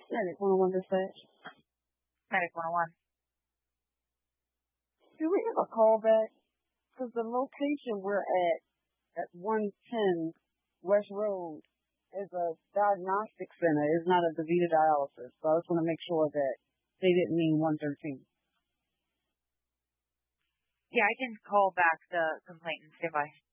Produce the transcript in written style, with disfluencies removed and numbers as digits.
Medic 101 dispatch. Medic 101. Do we have a callback? Because the location we're at 110 West Road, is a diagnostic center. It's not a DaVita dialysis. So I just want to make sure that they didn't mean 113. Yeah, I can call back the complaint and see if I